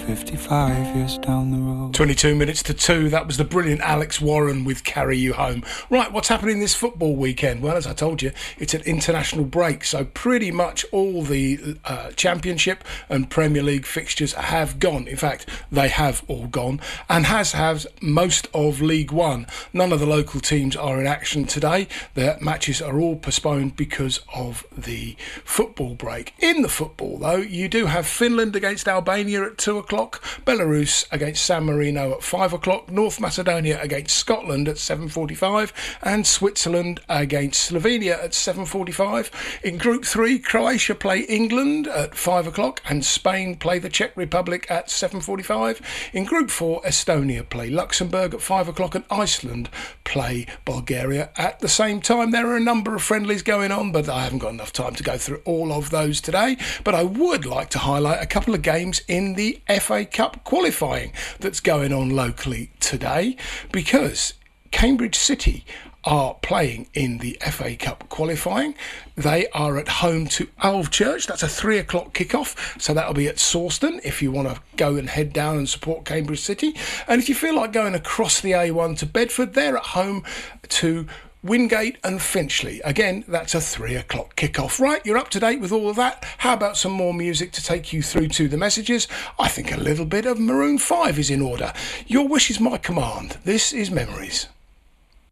55 years down the road. 22 minutes to 2, that was the brilliant Alex Warren with Carry You Home. Right, what's happening this football weekend? Well, as I told you, it's an international break, so pretty much all the Championship and Premier League fixtures have gone. In fact, they have all gone, and has most of League One. None of the local teams are in action today. Their matches are all postponed because of the football break. In the football, though, you do have Finland against Albania at 2 o'clock, Belarus against San Marino at 5 o'clock, North Macedonia against Scotland at 7:45, and Switzerland against Slovenia at 7:45. In Group 3, Croatia play England at 5 o'clock, and Spain play the Czech Republic at 7:45. In Group 4, Estonia play Luxembourg at 5 o'clock, and Iceland play Bulgaria at the same time. There are a number of friendlies going on, but I haven't got enough time to go through all of those today. But I would like to highlight a couple of games in the FA Cup qualifying that's going on locally today, because Cambridge City are playing in the FA Cup qualifying. They are at home to Alvechurch. That's a 3 o'clock kickoff, so that'll be at Sawston if you want to go and head down and support Cambridge City. And if you feel like going across the A1 to Bedford, they're at home to Wingate and Finchley. Again, that's a 3 o'clock kickoff. Right, you're up to date with all of that. How about some more music to take you through to the messages? I think a little bit of Maroon 5 is in order. Your wish is my command. This is Memories.